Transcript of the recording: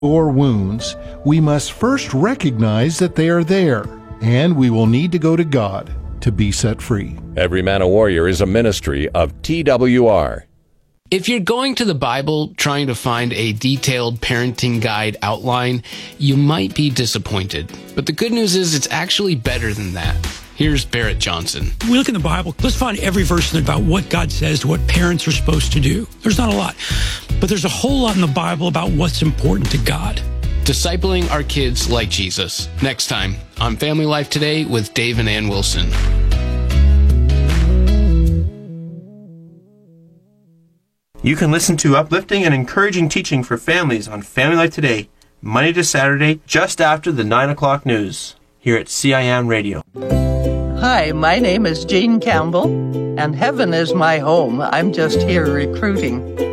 or wounds, we must first recognize that they are there, and we will need to go to God to be set free. Every Man a Warrior is a ministry of TWR. If you're going to the Bible trying to find a detailed parenting guide outline, you might be disappointed. But the good news is it's actually better than that. Here's Barrett Johnson. We look in the Bible, let's find every verse about what God says to what parents are supposed to do. There's not a lot, but there's a whole lot in the Bible about what's important to God. Discipling our kids like Jesus. Next time on Family Life Today with Dave and Ann Wilson. You can listen to uplifting and encouraging teaching for families on Family Life Today, Monday to Saturday, just after the 9 o'clock news, here at CIM Radio. Hi, my name is Jean Campbell, and heaven is my home. I'm just here recruiting.